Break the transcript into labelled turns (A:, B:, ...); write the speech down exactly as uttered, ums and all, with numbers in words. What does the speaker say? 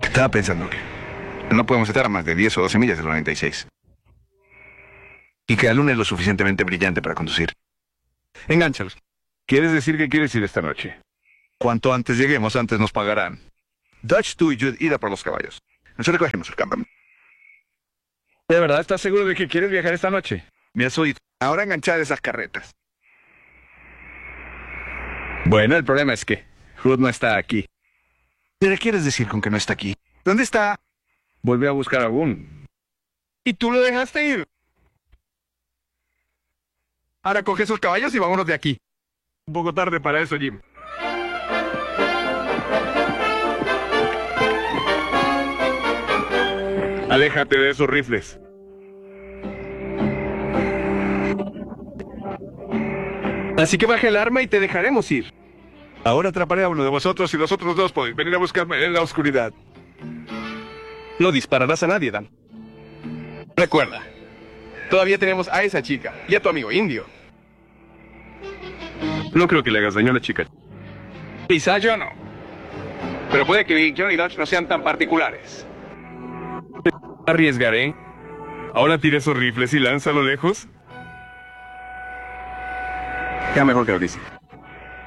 A: Estaba pensando que no podemos estar a más de diez o doce millas del noventa y seis. Y que la luna es lo suficientemente brillante para conducir.
B: Engánchalos. ¿Quieres decir que quieres ir esta noche?
A: Cuanto antes lleguemos, antes nos pagarán. Dutch, tú y Jude, id a por los caballos. Nosotros recogemos el campamento.
B: ¿De verdad estás seguro de que quieres viajar esta noche?
A: Me has oído. Ahora enganchad esas carretas.
B: Bueno, el problema es que Hood no está aquí.
A: ¿Qué quieres decir con que no está aquí? ¿Dónde está?
B: Volvió a buscar a Boone.
A: ¿Y tú lo dejaste ir? Ahora coge esos caballos y vámonos de aquí.
B: Un poco tarde para eso, Jim. Aléjate de esos rifles.
C: Así que baja el arma y te dejaremos ir.
B: Ahora atraparé a uno de vosotros y los otros dos pueden venir a buscarme en la oscuridad.
C: No dispararás a nadie, Dan. Recuerda, todavía tenemos a esa chica y a tu amigo indio.
B: No creo que le hagas daño a la chica.
C: Quizá yo no. Pero puede que Big John y Dodge no sean tan particulares.
B: Arriesgaré. Ahora tira esos rifles y lánzalo lejos.
C: Ya mejor que lo dice.